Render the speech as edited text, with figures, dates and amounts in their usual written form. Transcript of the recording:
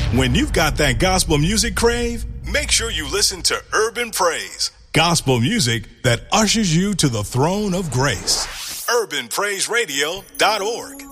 When you've got that gospel music crave, make sure you listen to Urban Praise, gospel music that ushers you to the throne of grace. UrbanPraiseRadio.org.